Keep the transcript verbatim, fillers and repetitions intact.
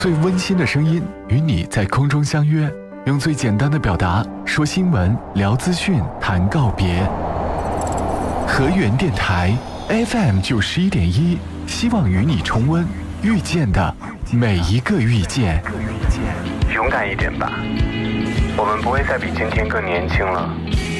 最温馨的声音与你在空中相约，用最简单的表达说新闻、聊资讯、谈告别。河源电台 F M 九十一点一，希望与你重温遇见的每一个遇见。 勇敢一点吧，我们不会再比今天更年轻了。